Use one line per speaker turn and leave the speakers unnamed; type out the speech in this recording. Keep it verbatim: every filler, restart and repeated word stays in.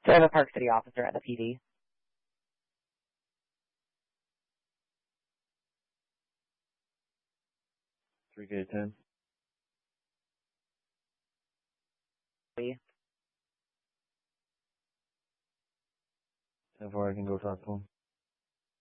So I have a Park City officer at the P D.
three K ten.
Three.
ten four, I can go talk to him.